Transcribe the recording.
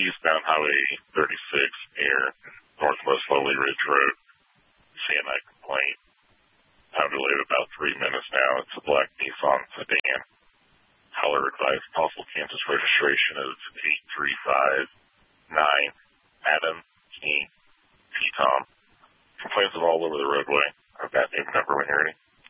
eastbound Highway 36 near Northwest Lowly Ridge Road. Seeing that complaint. Time delayed about 3 minutes now. It's a black Nissan sedan. Color advised possible Kansas registration is 8359 Adam King P. Tom. Complaints of all over the roadway. I've got name and number when you're ready.